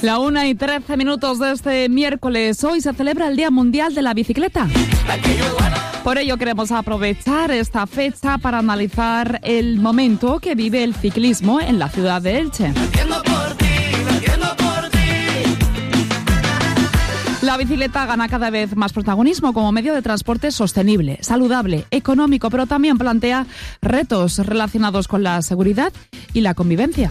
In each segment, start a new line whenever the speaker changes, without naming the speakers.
La 1:13 de este miércoles. Hoy se celebra el Día Mundial de la Bicicleta. Por ello queremos aprovechar esta fecha para analizar el momento que vive el ciclismo en la ciudad de Elche. La bicicleta gana cada vez más protagonismo como medio de transporte sostenible, saludable, económico, pero también plantea retos relacionados con la seguridad y la convivencia.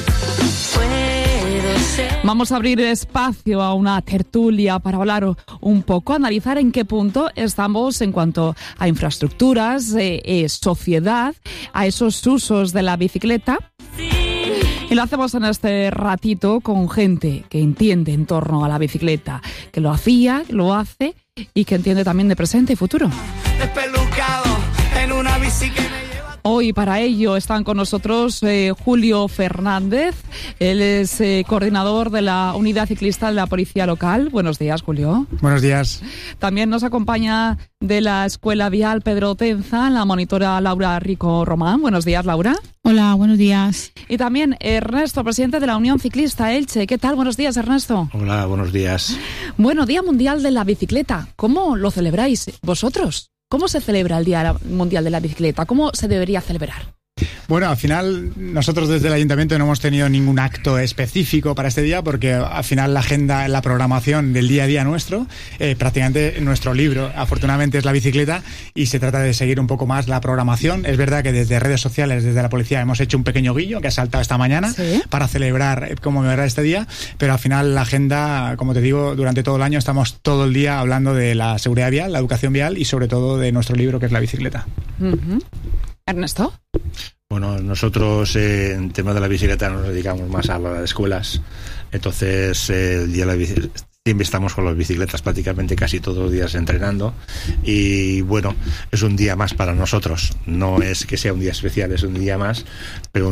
Vamos a abrir espacio a una tertulia para hablar un poco, analizar en qué punto estamos en cuanto a infraestructuras, sociedad, a esos usos de la bicicleta. Y lo hacemos en este ratito con gente que entiende en torno a la bicicleta, que lo hacía, lo hace y que entiende también de presente y futuro. Despelucado en una bicicleta. Hoy para ello están con nosotros Julio Fernández, él es coordinador de la Unidad Ciclista de la Policía Local. Buenos días, Julio.
Buenos días.
También nos acompaña de la Escuela Vial Pedro Tenza la monitora Laura Rico Román. Buenos días, Laura.
Hola, buenos días.
Y también Ernesto, presidente de la Unión Ciclista Elche. ¿Qué tal? Buenos días, Ernesto.
Hola, buenos días.
Bueno, Día Mundial de la Bicicleta. ¿Cómo lo celebráis vosotros? ¿Cómo se celebra el Día Mundial de la Bicicleta? ¿Cómo se debería celebrar?
Bueno, al final nosotros desde el Ayuntamiento no hemos tenido ningún acto específico para este día porque al final la agenda, la programación del día a día nuestro, prácticamente nuestro libro, afortunadamente es la bicicleta y se trata de seguir un poco más la programación. Es verdad que desde redes sociales, desde la policía hemos hecho un pequeño guiño que ha saltado esta mañana, ¿sí?, para celebrar conmemorar este día, pero al final la agenda, como te digo, durante todo el año estamos todo el día hablando de la seguridad vial, la educación vial y sobre todo de nuestro libro que es la bicicleta.
Uh-huh. ¿Ernesto?
Bueno, nosotros en tema de la bicicleta nos dedicamos más a las escuelas, entonces el día de la bicicleta siempre estamos con las bicicletas prácticamente casi todos los días entrenando y bueno, es un día más para nosotros, no es que sea un día especial, es un día más, pero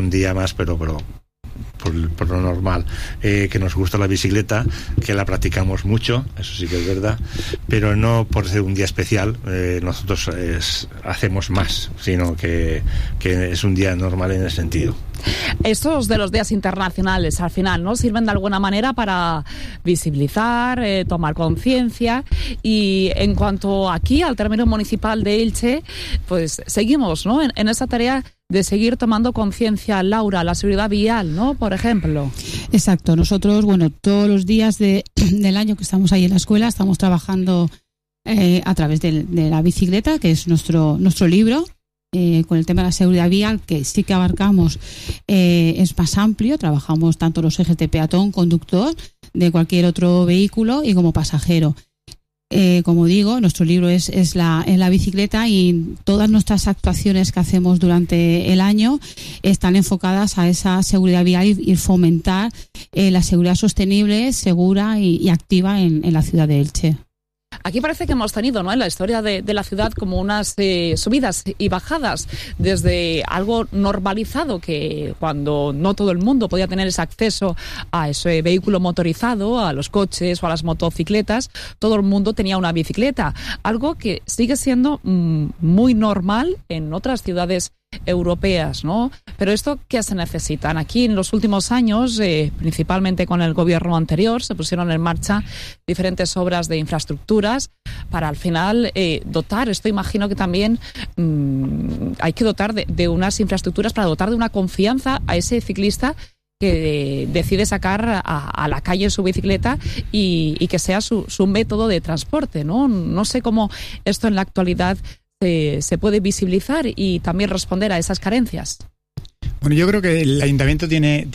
por lo normal, que nos gusta la bicicleta, que la practicamos mucho, eso sí que es verdad, pero no por ser un día especial, nosotros hacemos más, sino que es un día normal en ese sentido.
Estos de los días internacionales, al final, ¿no? Sirven de alguna manera para visibilizar, tomar conciencia y en cuanto aquí al término municipal de Elche, pues seguimos, ¿no? En esa tarea de seguir tomando conciencia, Laura, la seguridad vial, ¿no? Por ejemplo.
Exacto. Nosotros, bueno, todos los días del año que estamos ahí en la escuela estamos trabajando a través de la bicicleta, que es nuestro libro. Con el tema de la seguridad vial, que sí que abarcamos, es más amplio. Trabajamos tanto los ejes de peatón, conductor, de cualquier otro vehículo y como pasajero. Como digo, nuestro libro es la bicicleta y todas nuestras actuaciones que hacemos durante el año están enfocadas a esa seguridad vial y fomentar la seguridad sostenible, segura y activa en la ciudad de Elche.
Aquí parece que hemos tenido, ¿no?, en la historia de la ciudad como unas subidas y bajadas desde algo normalizado que cuando no todo el mundo podía tener ese acceso a ese vehículo motorizado, a los coches o a las motocicletas, todo el mundo tenía una bicicleta, algo que sigue siendo muy normal en otras ciudades europeas, ¿no? Pero esto, ¿qué se necesitan? Aquí en los últimos años, principalmente con el gobierno anterior, se pusieron en marcha diferentes obras de infraestructuras para al final dotar, esto imagino que también hay que dotar de unas infraestructuras para dotar de una confianza a ese ciclista que decide sacar a la calle su bicicleta y que sea su método de transporte, ¿no? No sé cómo esto en la actualidad se puede visibilizar y también responder a esas carencias.
Bueno, yo creo que el Ayuntamiento tiene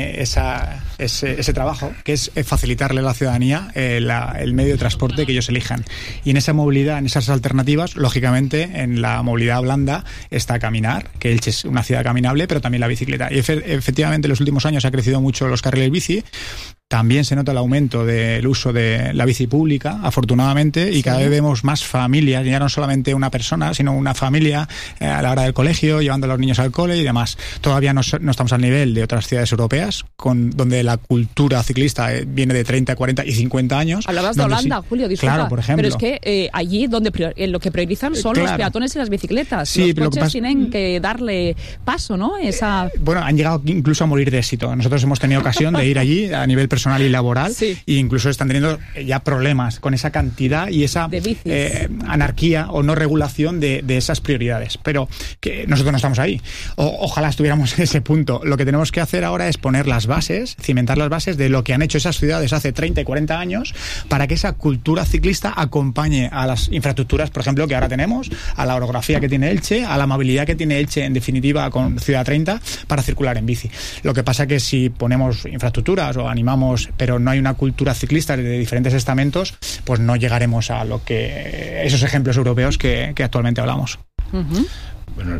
ese trabajo, que es facilitarle a la ciudadanía el medio de transporte que ellos elijan. Y en esa movilidad, en esas alternativas, lógicamente, en la movilidad blanda está caminar, que Elche es una ciudad caminable, pero también la bicicleta. Y efectivamente, en los últimos años ha crecido mucho los carriles bici. También se nota el aumento del uso de la bici pública, afortunadamente, y cada vez vemos más familias, ya no solamente una persona, sino una familia a la hora del colegio, llevando a los niños al cole y demás. Todavía no estamos al nivel de otras ciudades europeas, donde la cultura ciclista viene de 30, 40 y 50 años.
Hablabas de Holanda, Julio, disculpa.
Claro, por ejemplo.
Pero es que allí donde lo que priorizan son los peatones y las bicicletas.
Sí,
los coches tienen que darle paso, ¿no?
Bueno, han llegado incluso a morir de éxito. Nosotros hemos tenido ocasión de ir allí a nivel personal personal y laboral,
Sí.
e incluso están teniendo ya problemas con esa cantidad y esa
De bicis.
anarquía o no regulación de esas prioridades. Pero que nosotros no estamos ahí. Ojalá estuviéramos en ese punto. Lo que tenemos que hacer ahora es poner las bases, cimentar las bases de lo que han hecho esas ciudades hace 30 y 40 años para que esa cultura ciclista acompañe a las infraestructuras, por ejemplo, que ahora tenemos, a la orografía que tiene Elche, a la amabilidad que tiene Elche, en definitiva, con Ciudad 30, para circular en bici. Lo que pasa que si ponemos infraestructuras o animamos, pero no hay una cultura ciclista de diferentes estamentos, pues no llegaremos a lo que esos ejemplos europeos que actualmente hablamos.
Ujú.
Bueno,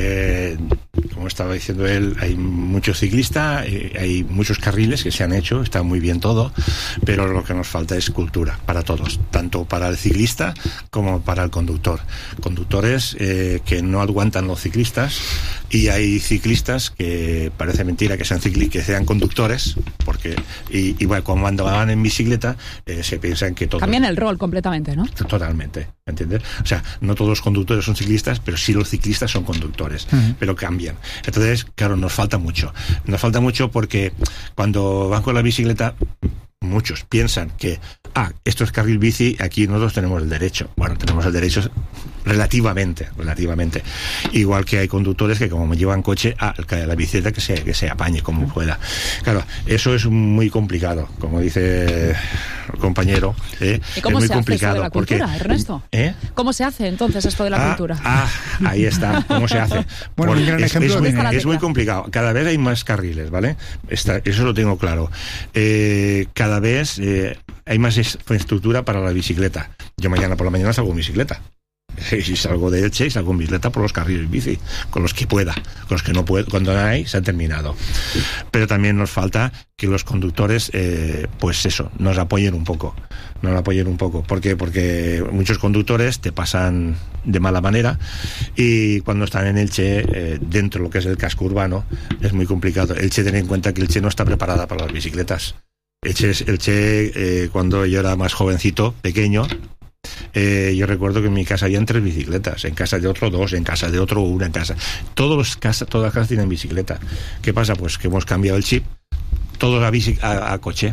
como estaba diciendo él, hay muchos ciclistas, hay muchos carriles que se han hecho, está muy bien todo, pero lo que nos falta es cultura para todos, tanto para el ciclista como para el conductor. Conductores que no aguantan los ciclistas, y hay ciclistas que parece mentira que sean conductores, porque y bueno, cuando van en bicicleta se piensan que todos...
Cambian el rol completamente, ¿no?
Totalmente, ¿entiendes? O sea, no todos los conductores son ciclistas, pero sí los ciclistas son conductores, pero cambian. Entonces, claro, nos falta mucho. Nos falta mucho porque cuando van con la bicicleta, muchos piensan que, esto es carril bici, aquí nosotros tenemos el derecho. Bueno, tenemos el derecho relativamente. Igual que hay conductores que, como llevan coche, la bicicleta que se apañe como pueda. Claro, eso es muy complicado, como dice el compañero.
¿Y cómo
es muy
se
complicado
hace esto de la cultura,
porque,
Ernesto? ¿Cómo se hace entonces esto de la cultura?
Ahí está, ¿cómo se hace?
Bueno, un gran ejemplo
es muy complicado. Cada vez hay más carriles, ¿vale? Eso lo tengo claro. Cada vez hay más infraestructura para la bicicleta. Yo mañana por la mañana salgo en bicicleta. Y salgo de Elche y salgo en bicicleta por los carriles bici, con los que pueda. Con los que no puedo, cuando no hay, se han terminado. Pero también nos falta que los conductores, pues eso, nos apoyen un poco. ¿Por qué? Porque muchos conductores te pasan de mala manera, y cuando están en Elche, dentro de lo que es el casco urbano, es muy complicado. Elche, ten en cuenta que Elche no está preparada para las bicicletas. Elche, cuando yo era más jovencito, pequeño, yo recuerdo que en mi casa habían 3 bicicletas, en casa de otro 2, en casa de otro 1, en casa. Todas las casas tienen bicicleta. ¿Qué pasa? Pues que hemos cambiado el chip. Todos a coche.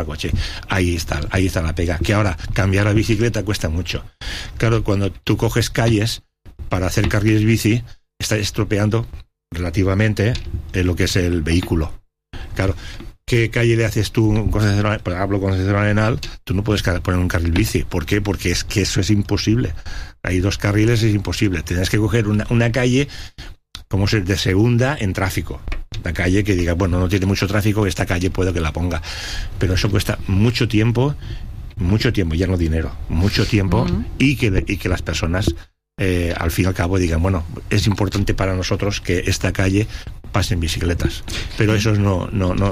Ahí está la pega. Que ahora cambiar la bicicleta cuesta mucho. Claro, cuando tú coges calles para hacer carriles bici, estás estropeando relativamente lo que es el vehículo. Claro. ¿Qué calle le haces tú un concesionario? Por ejemplo, concesionario arenal, tú no puedes poner un carril bici. ¿Por qué? Porque es que eso es imposible. Hay 2 carriles, es imposible. Tienes que coger una calle como ser de segunda en tráfico. La calle que diga, bueno, no tiene mucho tráfico, esta calle puedo que la ponga. Pero eso cuesta mucho tiempo, ya no dinero, mucho tiempo, y que las personas al fin y al cabo digan, bueno, es importante para nosotros que esta calle pasen bicicletas, pero eso no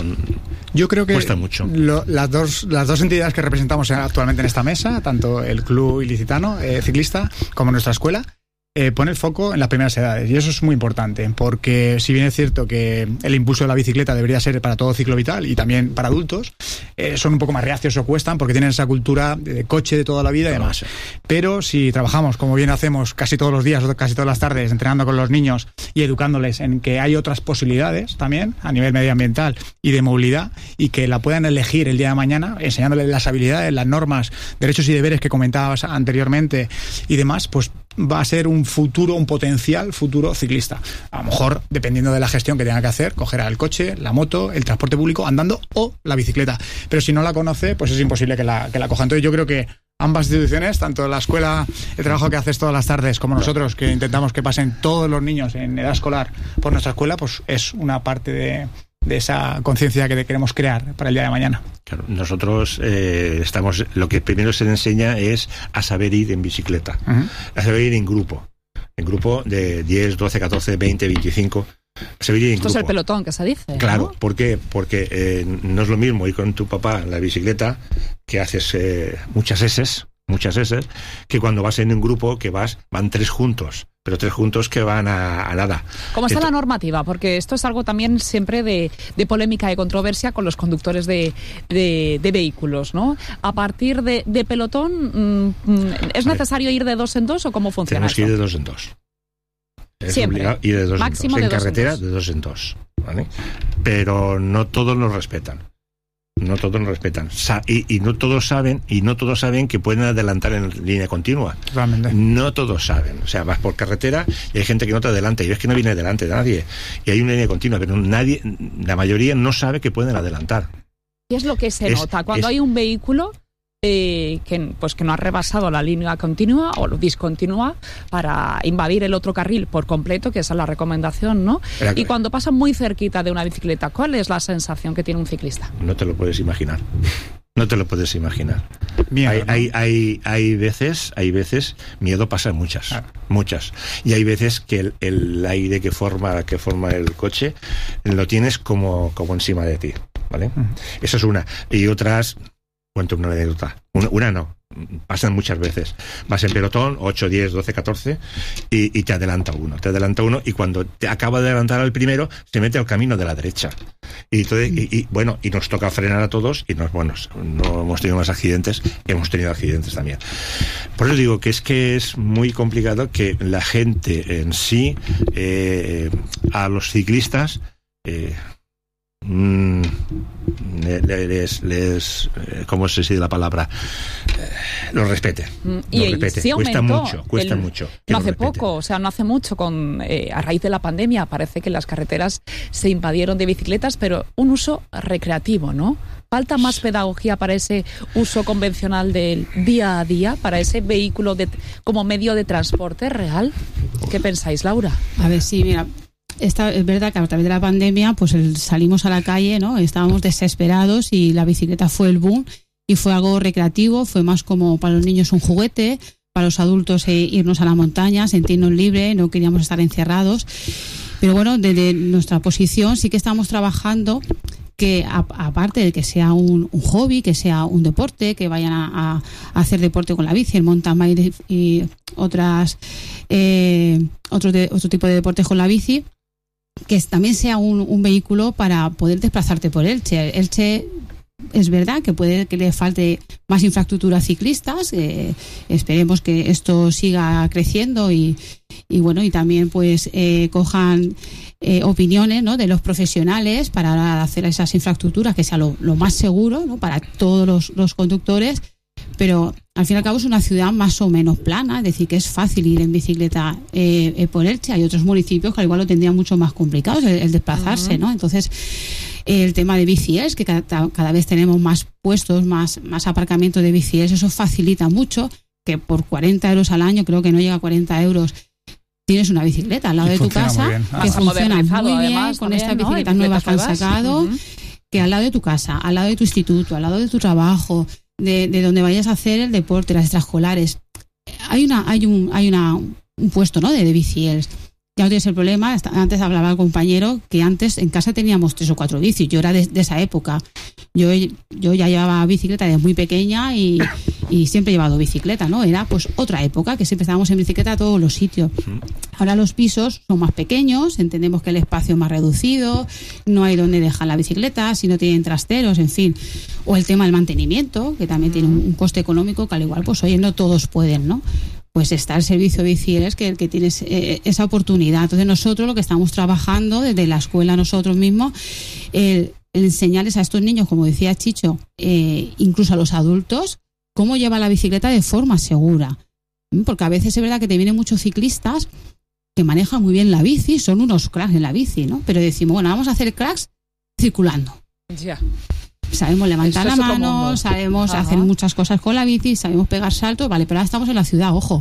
yo creo que
cuesta mucho.
Las dos entidades que representamos actualmente en esta mesa, tanto el Club Ilicitano Ciclista como nuestra escuela, pone el foco en las primeras edades, y eso es muy importante, porque si bien es cierto que el impulso de la bicicleta debería ser para todo ciclo vital y también para adultos, son un poco más reacios o cuestan porque tienen esa cultura de coche de toda la vida y demás. Pero si trabajamos, como bien hacemos casi todos los días o casi todas las tardes, entrenando con los niños y educándoles en que hay otras posibilidades también a nivel medioambiental y de movilidad, y que la puedan elegir el día de mañana, enseñándoles las habilidades, las normas, derechos y deberes que comentabas anteriormente y demás, pues va a ser un potencial futuro ciclista. A lo mejor, dependiendo de la gestión que tenga que hacer, cogerá el coche, la moto, el transporte público, andando o la bicicleta. Pero si no la conoce, pues es imposible que la coja. Entonces yo creo que ambas instituciones, tanto la escuela, el trabajo que haces todas las tardes, como nosotros, que intentamos que pasen todos los niños en edad escolar por nuestra escuela, pues es una parte de esa conciencia que queremos crear para el día de mañana.
Claro, nosotros lo que primero se enseña es a saber ir en bicicleta, a saber ir en grupo de 10, 12, 14, 20, 25. Saber ir en
Esto
grupo.
es el pelotón que se dice.
Claro,
¿no?
¿por qué? Porque no es lo mismo ir con tu papá en la bicicleta, que haces muchas S, que cuando vas en un grupo que van 3 juntos. Pero 3 juntos que van a nada.
¿Cómo está la normativa? Porque esto es algo también siempre de polémica y controversia con los conductores de vehículos, ¿no? A partir de pelotón, ¿es necesario ir de 2 en 2 o cómo funciona eso?
Tenemos que ir de 2 en 2. Es
siempre.
obligado ir de 2
Máximo
en 2.
de
En
2 en
carretera
2.
de 2 en 2. ¿Vale? Pero no todos nos respetan. No todos nos respetan. Y no todos saben, que pueden adelantar en línea continua.
Realmente.
No todos saben. O sea, vas por carretera y hay gente que no te adelanta y ves que no viene delante de nadie. Y hay una línea continua, pero la mayoría no sabe que pueden adelantar.
¿Qué es lo que se nota? Cuando hay un vehículo que no ha rebasado la línea continua o discontinua para invadir el otro carril por completo, que esa es la recomendación, ¿no? Y cuando pasa muy cerquita de una bicicleta, ¿cuál es la sensación que tiene un ciclista?
No te lo puedes imaginar. No te lo puedes imaginar.
Miedo, ¿no?
Hay veces, miedo pasa muchas. Y hay veces que el aire que forma el coche lo tienes como encima de ti, ¿vale? Esa es una. Y otras, cuento una anécdota. Una no, pasan muchas veces. Vas en pelotón, 8, 10, 12, 14, y te adelanta uno. Y cuando te acaba de adelantar al primero, se mete al camino de la derecha. Y nos toca frenar a todos, y no hemos tenido más accidentes, hemos tenido accidentes también. Por eso digo que es muy complicado que la gente en sí, a los ciclistas, ¿cómo se dice la palabra? Lo respete.
Sí,
cuesta mucho.
No hace poco, no hace mucho, a raíz de la pandemia, parece que las carreteras se invadieron de bicicletas, pero un uso recreativo, ¿no? ¿Falta más pedagogía para ese uso convencional del día a día, para ese vehículo como medio de transporte real? ¿Qué pensáis, Laura?
A ver, sí, mira, es verdad que a través de la pandemia pues salimos a la calle, ¿no? Estábamos desesperados y la bicicleta fue el boom y fue algo recreativo, fue más como para los niños un juguete, para los adultos irnos a la montaña, sentirnos libres, no queríamos estar encerrados. Pero bueno, desde nuestra posición sí que estamos trabajando que aparte de que sea un hobby, que sea un deporte, que vayan a hacer deporte con la bici, el mountain bike y otro tipo de deportes con la bici, que también sea un vehículo para poder desplazarte por Elche. Elche es verdad que puede que le falte más infraestructura a ciclistas, esperemos que esto siga creciendo y también pues cojan opiniones, ¿no?, de los profesionales para hacer esas infraestructuras que sea lo más seguro, ¿no?, para todos los conductores. Pero al fin y al cabo es una ciudad más o menos plana, es decir, que es fácil ir en bicicleta por Elche. Hay otros municipios que al igual lo tendrían mucho más complicado el desplazarse, ¿no? Entonces, el tema de BiciEls, que cada vez tenemos más puestos, más aparcamientos de BiciEls, eso facilita mucho, que por 40 euros al año, creo que no llega a 40 euros, tienes una bicicleta al lado de tu casa, que funciona muy bien, además, con estas bicicletas nuevas que han sacado, que al lado de tu casa, al lado de tu instituto, al lado de tu trabajo, de donde vayas a hacer el deporte, las extraescolares, hay un puesto, ¿no?, de BiciEls. Ya no tienes el problema. Antes hablaba el compañero que antes en casa teníamos 3 o 4 bicis. Yo era de esa época. Yo ya llevaba bicicleta desde muy pequeña y siempre he llevado bicicleta, ¿no? Era pues otra época que siempre estábamos en bicicleta a todos los sitios. Ahora los pisos son más pequeños, entendemos que el espacio es más reducido, no hay donde dejar la bicicleta, si no tienen trasteros, en fin. O el tema del mantenimiento, que también tiene un coste económico que al igual, pues oye, no todos pueden, ¿no? Pues está el servicio BiciEls que tienes esa oportunidad. Entonces nosotros lo que estamos trabajando desde la escuela nosotros mismos, el enseñarles a estos niños, como decía Chicho, incluso a los adultos, cómo llevar la bicicleta de forma segura. Porque a veces es verdad que te vienen muchos ciclistas que manejan muy bien la bici, son unos cracks en la bici, ¿no? Pero decimos, bueno, vamos a hacer cracks circulando.
Ya.
Sabemos levantar la mano, sabemos hacer muchas cosas con la bici, sabemos pegar saltos, vale, pero ahora estamos en la ciudad, ojo.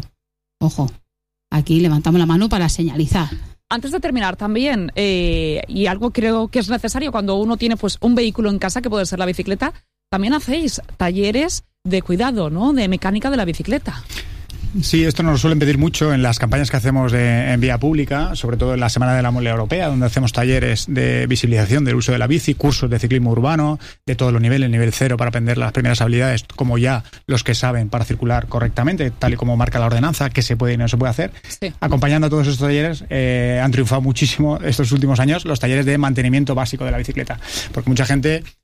Aquí levantamos la mano para señalizar.
Antes de terminar también, y algo creo que es necesario cuando uno tiene pues un vehículo en casa, que puede ser la bicicleta, también hacéis talleres de cuidado, ¿no?, de mecánica de la bicicleta.
Sí, esto nos lo suelen pedir mucho en las campañas que hacemos en vía pública, sobre todo en la Semana de la Movilidad Europea, donde hacemos talleres de visibilización del uso de la bici, cursos de ciclismo urbano, de todos los niveles, nivel 0 para aprender las primeras habilidades, como ya los que saben para circular correctamente, tal y como marca la ordenanza, qué se puede y no se puede hacer. Sí. Acompañando a todos estos talleres, han triunfado muchísimo estos últimos años los talleres de mantenimiento básico de la bicicleta, porque mucha gente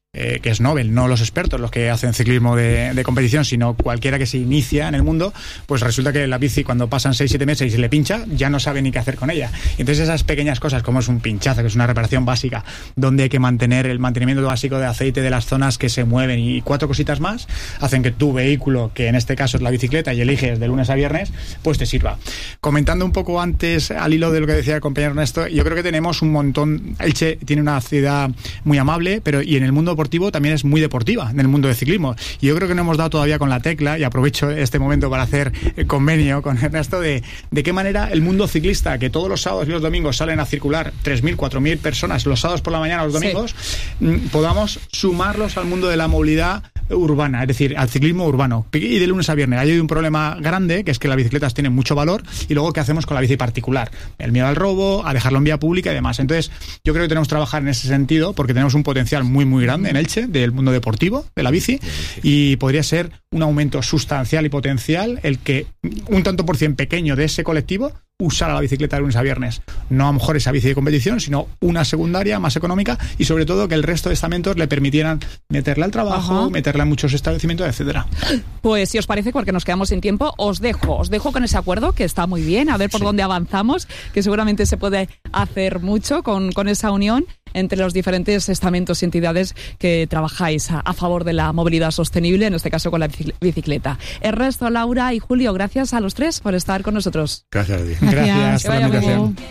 que es Nobel, no los expertos los que hacen ciclismo de competición, sino cualquiera que se inicia en el mundo, pues resulta que la bici cuando pasan 6-7 meses y se le pincha, ya no sabe ni qué hacer con ella. Y entonces esas pequeñas cosas, como es un pinchazo, que es una reparación básica, donde hay que mantener el mantenimiento básico de aceite de las zonas que se mueven y 4 cositas más, hacen que tu vehículo, que en este caso es la bicicleta y eliges de lunes a viernes, pues te sirva. Comentando un poco antes, al hilo de lo que decía el compañero Ernesto, yo creo que tenemos un montón. Elche tiene una ciudad muy amable, pero y en el mundo deportivo también es muy deportiva, en el mundo del ciclismo. Y yo creo que no hemos dado todavía con la tecla, y aprovecho este momento para hacer el convenio con Ernesto de qué manera el mundo ciclista, que todos los sábados y los domingos salen a circular 3.000, 4.000 personas los sábados por la mañana, los domingos, podamos sumarlos al mundo de la movilidad urbana, es decir, al ciclismo urbano. Y de lunes a viernes. Ahí hay un problema grande, que es que las bicicletas tienen mucho valor, y luego qué hacemos con la bici particular. El miedo al robo, a dejarlo en vía pública y demás. Entonces, yo creo que tenemos que trabajar en ese sentido, porque tenemos un potencial muy, muy grande en Elche, del mundo deportivo, de la bici, y podría ser un aumento sustancial y potencial el que un tanto por cien pequeño de ese colectivo usar la bicicleta de lunes a viernes. No a lo mejor esa bici de competición, sino una secundaria más económica, y sobre todo que el resto de estamentos le permitieran meterla al trabajo, meterla en muchos establecimientos, etcétera.
Pues si os parece, porque nos quedamos sin tiempo, os dejo con ese acuerdo, que está muy bien, a ver por dónde avanzamos, que seguramente se puede hacer mucho con esa unión entre los diferentes estamentos y entidades que trabajáis a favor de la movilidad sostenible, en este caso con la bicicleta. Ernesto, Laura y Julio, gracias a los tres por estar con nosotros.
Gracias a ti.
Gracias por la invitación.